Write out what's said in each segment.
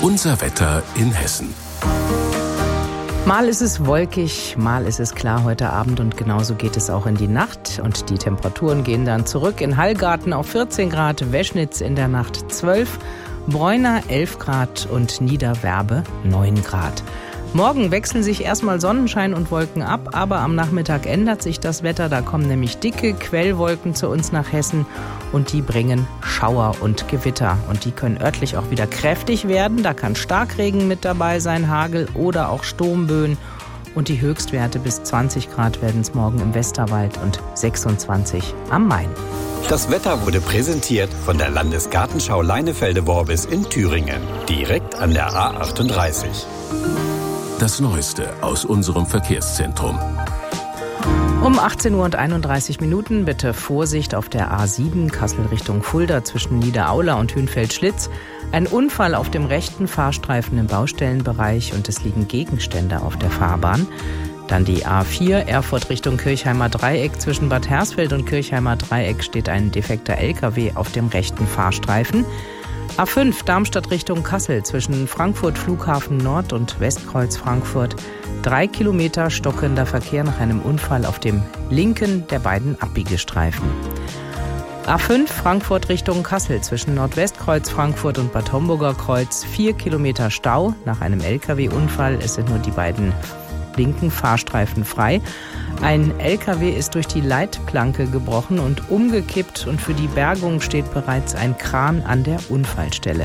Unser Wetter in Hessen. Mal ist es wolkig, mal ist es klar heute Abend und genauso geht es auch in die Nacht. Und die Temperaturen gehen dann zurück. In Hallgarten auf 14 Grad, Weschnitz in der Nacht 12, Bräuna 11 Grad und Niederwerbe 9 Grad. Morgen wechseln sich erstmal Sonnenschein und Wolken ab, aber am Nachmittag ändert sich das Wetter. Da kommen nämlich dicke Quellwolken zu uns nach Hessen und die bringen Schauer und Gewitter. Und die können örtlich auch wieder kräftig werden. Da kann Starkregen mit dabei sein, Hagel oder auch Sturmböen. Und die Höchstwerte bis 20 Grad werden es morgen im Westerwald und 26 am Main. Das Wetter wurde präsentiert von der Landesgartenschau Leinefelde-Worbis in Thüringen, direkt an der A38. Das Neueste aus unserem Verkehrszentrum. Um 18:31 Uhr bitte Vorsicht auf der A7 Kassel Richtung Fulda zwischen Niederaula und Hünfeld-Schlitz. Ein Unfall auf dem rechten Fahrstreifen im Baustellenbereich und es liegen Gegenstände auf der Fahrbahn. Dann die A4 Erfurt Richtung Kirchheimer Dreieck. Zwischen Bad Hersfeld und Kirchheimer Dreieck steht ein defekter LKW auf dem rechten Fahrstreifen. A5 Darmstadt Richtung Kassel zwischen Frankfurt Flughafen Nord und Westkreuz Frankfurt. 3 Kilometer stockender Verkehr nach einem Unfall auf dem linken der beiden Abbiegestreifen. A5 Frankfurt Richtung Kassel zwischen Nordwestkreuz Frankfurt und Bad Homburger Kreuz. 4 Kilometer Stau nach einem LKW-Unfall. Es sind nur die beiden linken Fahrstreifen frei. Ein LKW ist durch die Leitplanke gebrochen und umgekippt und für die Bergung steht bereits ein Kran an der Unfallstelle.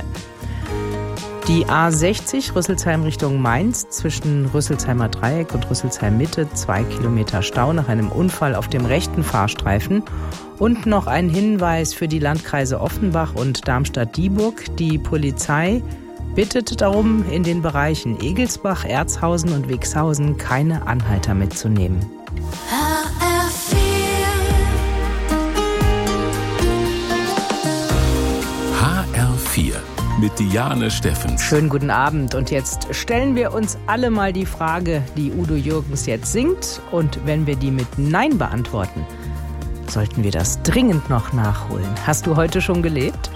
Die A60 Rüsselsheim Richtung Mainz zwischen Rüsselsheimer Dreieck und Rüsselsheim Mitte 2 Kilometer Stau nach einem Unfall auf dem rechten Fahrstreifen. Und noch ein Hinweis für die Landkreise Offenbach und Darmstadt-Dieburg. Die Polizei bittet darum, in den Bereichen Egelsbach, Erzhausen und Wixhausen keine Anhalter mitzunehmen. HR4 mit Diane Steffens. Schönen guten Abend und jetzt stellen wir uns alle mal die Frage, die Udo Jürgens jetzt singt. Und wenn wir die mit Nein beantworten, sollten wir das dringend noch nachholen. Hast du heute schon gelebt?